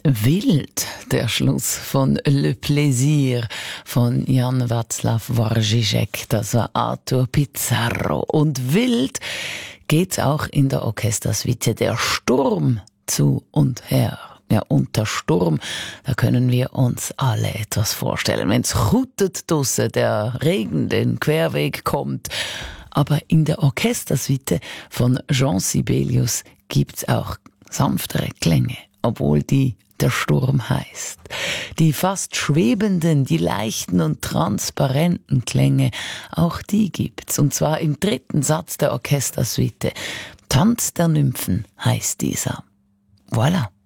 Wild, der Schluss von Le Plaisir von Jan Václav Wawrzyszek, das war Arthur Pizarro. Und wild geht's auch in der Orchestersuite Der Sturm zu und her. Ja, unter Sturm, da können wir uns alle etwas vorstellen. Wenn's chutet draussen, der Regen den Querweg kommt. Aber in der Orchestersuite von Jean Sibelius gibt's auch sanftere Klänge, obwohl die Der Sturm heißt. Die fast schwebenden, die leichten und transparenten Klänge, auch die gibt's. Und zwar im dritten Satz der Orchestersuite. Tanz der Nymphen heißt dieser. Voilà.